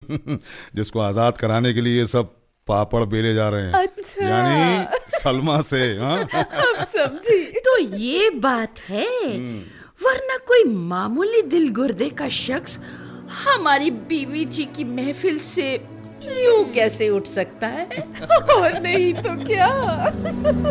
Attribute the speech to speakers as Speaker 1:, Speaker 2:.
Speaker 1: जिसको आजाद कराने के लिए ये सब पापड़ बेले जा रहे हैं।
Speaker 2: अच्छा,
Speaker 1: यानी सलमा से। हाँ।
Speaker 2: अब समझी।
Speaker 3: तो ये बात है, वरना कोई मामूली दिल गुर्दे का शख्स हमारी बीवी जी की महफिल से यूं कैसे उठ सकता है?
Speaker 2: और नहीं तो क्या।